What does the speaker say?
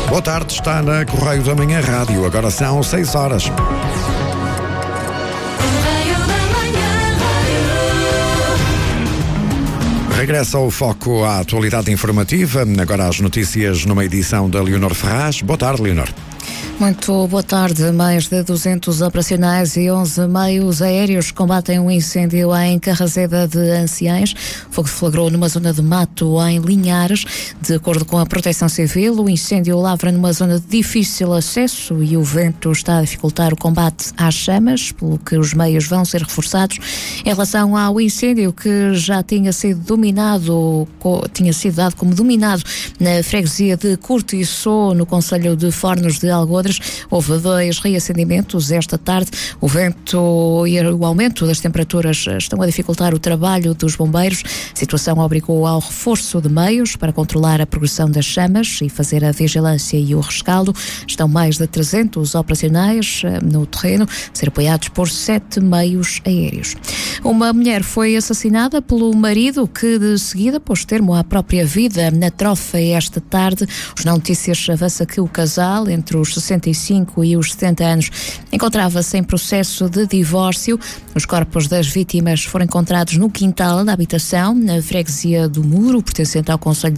Boa tarde, está na Correio da Manhã Rádio. Agora são 6 horas. Regressa o foco à atualidade informativa. Agora as notícias numa edição da Leonor Ferraz. Boa tarde, Leonor. Muito boa tarde. Mais de 200 operacionais e 11 meios aéreos combatem um incêndio em Carrazeda de Anciães. O fogo flagrou numa zona de mato em Linhares. De acordo com a Proteção Civil, o incêndio lavra numa zona de difícil acesso e o vento está a dificultar o combate às chamas, pelo que os meios vão ser reforçados. Em relação ao incêndio que já tinha sido dado como dominado na freguesia de Cortiçó, no concelho de Fornos de Algodres, houve 2 reacendimentos esta tarde. O vento e o aumento das temperaturas estão a dificultar o trabalho dos bombeiros. A situação obrigou ao reforço de meios para controlar a progressão das chamas e fazer a vigilância e o rescaldo. Estão mais de 300 operacionais no terreno, a ser apoiados por 7 meios aéreos. Uma mulher foi assassinada pelo marido que de seguida pôs termo à própria vida na Trofa esta tarde. O Jornal Notícias avança que o casal, entre os 65 e os 70 anos, encontrava-se em processo de divórcio. Os corpos das vítimas foram encontrados no quintal da habitação, na freguesia do Muro, pertencente ao concelho